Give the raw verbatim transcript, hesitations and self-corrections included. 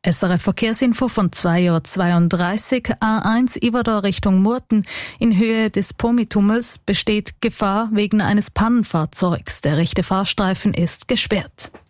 S R F Verkehrsinfo von zwei Uhr zweiunddreißig, A eins Iverdor Richtung Murten. In Höhe des Pomitummels besteht Gefahr wegen eines Pannenfahrzeugs. Der rechte Fahrstreifen ist gesperrt.